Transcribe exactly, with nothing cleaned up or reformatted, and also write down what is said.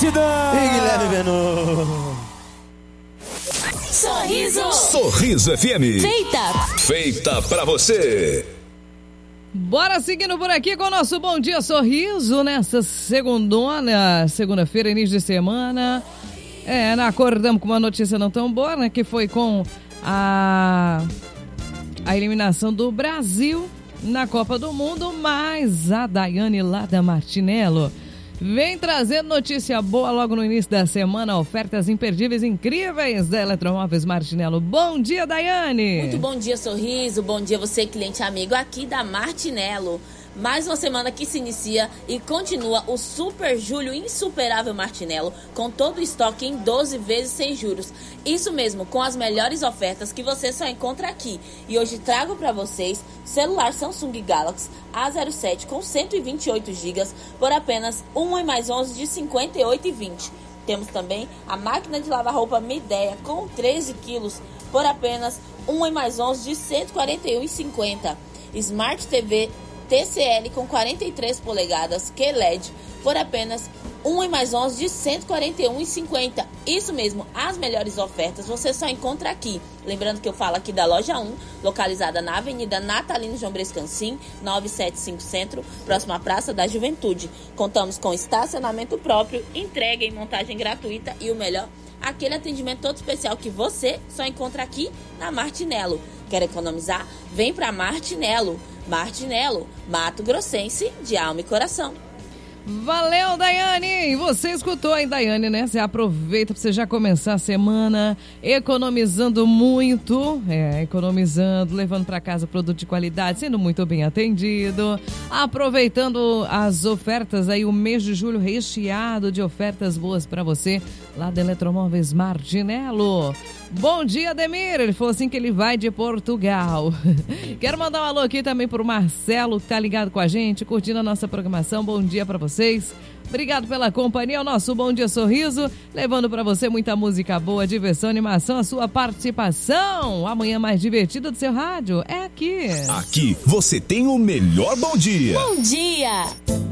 vida! E leve Benu. Sorriso. Sorriso F M. Feita. Feita pra você. Bora seguindo por aqui com o nosso Bom Dia Sorriso nessa segundona, segunda-feira, início de semana. É, acordamos com uma notícia não tão boa, né? Que foi com a, a eliminação do Brasil na Copa do Mundo, mas a Daiane lá da Martinello vem trazendo notícia boa logo no início da semana, ofertas imperdíveis incríveis da Eletromóveis Martinello. Bom dia, Daiane! Muito bom dia, Sorriso. Bom dia você, cliente amigo aqui da Martinello. Mais uma semana que se inicia e continua o Super Julho Insuperável Martinello, com todo o estoque em doze vezes sem juros. Isso mesmo, com as melhores ofertas que você só encontra aqui. E hoje trago para vocês celular Samsung Galaxy A zero sete com cento e vinte e oito gigas por apenas um e mais onze de cinquenta e oito reais e vinte centavos. Temos também a máquina de lavar roupa Midea com treze quilos por apenas um e mais onze de cento e quarenta e um reais e cinquenta centavos. Smart T V T C L com quarenta e três polegadas Q L E D por apenas um e mais onze de cento e quarenta e um reais e cinquenta centavos. Isso mesmo, as melhores ofertas você só encontra aqui. Lembrando que eu falo aqui da loja um, localizada na Avenida Natalino João Brescancin, novecentos e setenta e cinco Centro, próxima à Praça da Juventude. Contamos com estacionamento próprio, entrega e montagem gratuita e o melhor, aquele atendimento todo especial que você só encontra aqui na Martinello. Quer economizar? Vem pra Martinello. Martinello, Mato Grossense, de alma e coração. Valeu, Daiane! Você escutou aí, Daiane, né? Você aproveita para você já começar a semana economizando muito, é, economizando, levando para casa produto de qualidade, sendo muito bem atendido, aproveitando as ofertas aí, o mês de julho recheado de ofertas boas para você, lá da Eletromóveis Martinello. Bom dia, Ademir! Ele falou assim que ele vai de Portugal. Quero mandar um alô aqui também pro Marcelo, que tá ligado com a gente, curtindo a nossa programação. Bom dia para vocês. Obrigado pela companhia, o nosso Bom Dia Sorriso, levando para você muita música boa, diversão, animação, a sua participação. Amanhã mais divertida do seu rádio é aqui. Aqui você tem o melhor bom dia. Bom dia.